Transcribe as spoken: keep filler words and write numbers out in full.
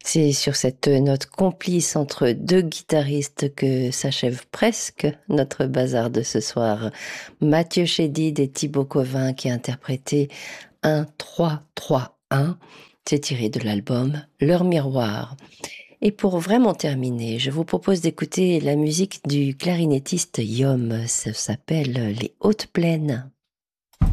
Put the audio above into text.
C'est sur cette note complice entre deux guitaristes que s'achève presque notre bazar de ce soir. Mathieu Chédid et Thibaut Covin qui a interprété un trois trois un. C'est tiré de l'album Leur Miroir. Et pour vraiment terminer, je vous propose d'écouter la musique du clarinettiste Yom. Ça s'appelle Les Hautes Plaines.